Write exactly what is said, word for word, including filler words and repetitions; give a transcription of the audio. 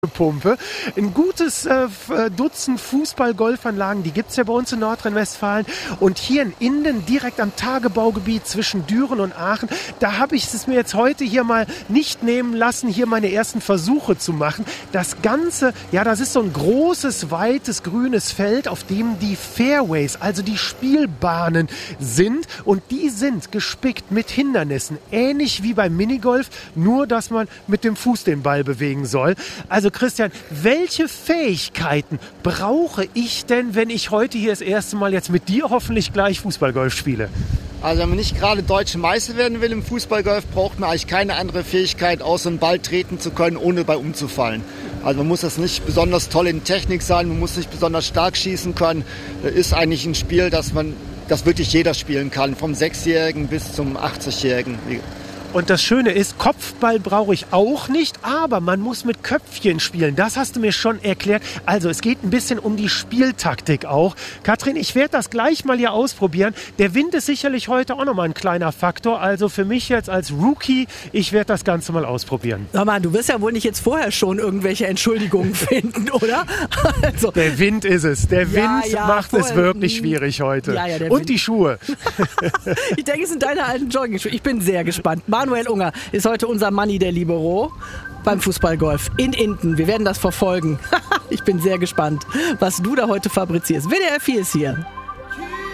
Pumpe. Ein gutes äh, Dutzend Fußball-Golfanlagen, die gibt es ja bei uns in Nordrhein-Westfalen. Und hier in Inden, direkt am Tagebaugebiet zwischen Düren und Aachen, da habe ich es mir jetzt heute hier mal nicht nehmen lassen, hier meine ersten Versuche zu machen. Das Ganze, ja, das ist so ein großes, weites, grünes Feld, auf dem die Fairways, also die Spielbahnen sind. Und die sind gespickt mit Hindernissen, ähnlich wie beim Minigolf, nur dass man mit dem Fuß den Ball bewegen soll. Also Christian, welche Fähigkeiten brauche ich denn, wenn ich heute hier das erste Mal jetzt mit dir hoffentlich gleich Fußballgolf spiele? Also wenn man nicht gerade Deutsche Meister werden will im Fußballgolf, braucht man eigentlich keine andere Fähigkeit, außer einen Ball treten zu können, ohne dabei umzufallen. Also man muss das nicht besonders toll in Technik sein, man muss nicht besonders stark schießen können. Das ist eigentlich ein Spiel, das man, das wirklich jeder spielen kann, vom Sechsjährigen bis zum achtzigjährigen. Und das Schöne ist, Kopfball brauche ich auch nicht, aber man muss mit Köpfchen spielen. Das hast du mir schon erklärt. Also es geht ein bisschen um die Spieltaktik auch. Katrin, ich werde das gleich mal hier ausprobieren. Der Wind ist sicherlich heute auch nochmal ein kleiner Faktor. Also für mich jetzt als Rookie, ich werde das Ganze mal ausprobieren. Sag mal, du wirst ja wohl nicht jetzt vorher schon irgendwelche Entschuldigungen finden, oder? Also, der Wind ist es. Der ja, Wind ja, macht vorher, es wirklich schwierig heute. Ja, ja, Und Wind. die Schuhe. Ich denke, es sind deine alten Jogging-Schuhe. Ich bin sehr gespannt. Manuel Unger ist heute unser Manni der Libero beim Fußballgolf in Inden. Wir werden das verfolgen. Ich bin sehr gespannt, was du da heute fabrizierst. W D R vier ist hier.